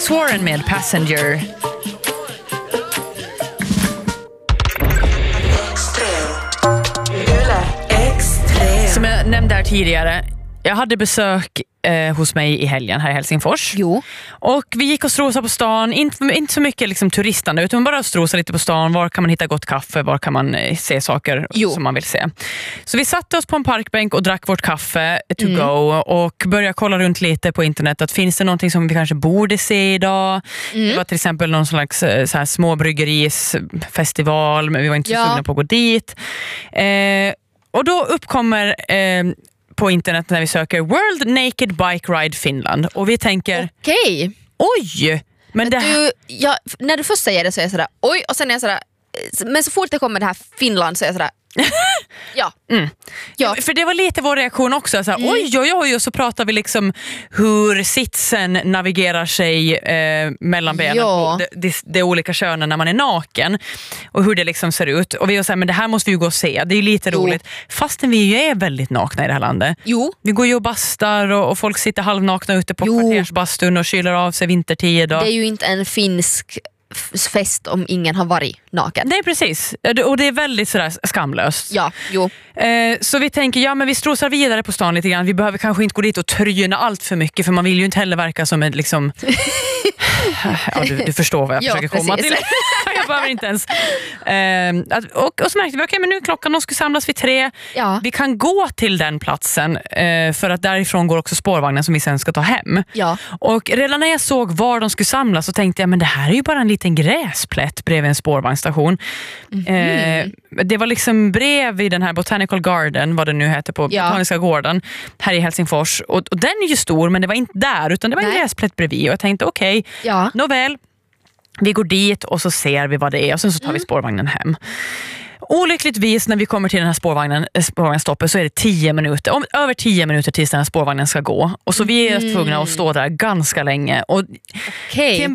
Alex Warren med Passenger. Som jag nämnde här tidigare, jag hade besök hos mig i helgen här i Helsingfors. Jo. Och vi gick och strosade på stan, inte så mycket liksom turistande, utan bara strosade lite på stan. Var kan man hitta gott kaffe, var kan man se saker som man vill se. Så vi satte oss på en parkbänk och drack vårt kaffe to go och började kolla runt lite på internet att finns det någonting som vi kanske borde se idag. Det var till exempel någon slags så här småbryggerisfestival, men vi var inte så sugna på att gå dit. Och då uppkommer på internet när vi söker World Naked Bike Ride Finland. Och vi tänker, okej. Oj! Men det här... när du först säger det så är jag sådär, oj, och sen är jag sådär, men så fort det kommer det här Finland så är jag sådär, ja. För det var lite vår reaktion också. Såhär, oj, och så pratar vi liksom hur sitsen navigerar sig mellan benen på de olika könen när man är naken. Och hur det liksom ser ut. Och vi var såhär, men det här måste vi ju gå och se. Det är ju lite roligt. Fastän vi ju är väldigt nakna i det här landet. Vi går ju och bastar och folk sitter halvnakna ute på kvartersbastun och kyler av sig vintertid. Och... Det är ju inte en finsk fest om ingen har varit naken. Nej, precis. Och det är väldigt sådär skamlöst. Så vi tänker, men vi strosar vidare på stan lite grann. Vi behöver kanske inte gå dit och tryna allt för mycket, för man vill ju inte heller verka som en liksom... du förstår vad jag försöker komma till. Jag behöver inte ens... och så märkte vi, men nu är klockan, de ska samlas vid 3. Vi kan gå till den platsen för att därifrån går också spårvagnen som vi sen ska ta hem. Och redan när jag såg var de skulle samlas så tänkte jag, men det här är ju bara en liten gräsplätt bredvid en spårvagnsstation. Det var liksom bredvid den här Botanical Garden, vad det nu heter, på Botaniska gården här i Helsingfors. Och den är ju stor, men det var inte där, utan det var en gräsplätt bredvid. Och jag tänkte, nåväl, vi går dit och så ser vi vad det är och sen så tar vi spårvagnen hem. Olyckligtvis när vi kommer till den här spårvagnsstoppet så är det 10 minuter, över 10 minuter tills den här spårvagnen ska gå. Och så vi är tvungna att stå där ganska länge. Och till en